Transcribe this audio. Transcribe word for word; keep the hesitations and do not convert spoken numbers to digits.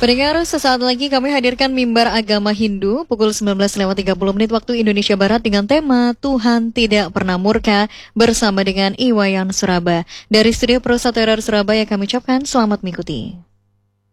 Pendengar, sesaat lagi kami hadirkan Mimbar Agama Hindu pukul sembilan belas lewat tiga puluh menit waktu Indonesia Barat dengan tema Tuhan Tidak Pernah Murka bersama dengan Iwayan Suraba. Dari Studio Pro Satu R R Surabaya kami ucapkan selamat mengikuti.